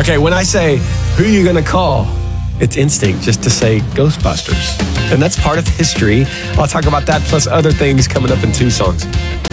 Okay, when I say, who you gonna call? It's instinct just to say Ghostbusters. And that's part of history. I'll talk about that plus other things coming up in 2 songs.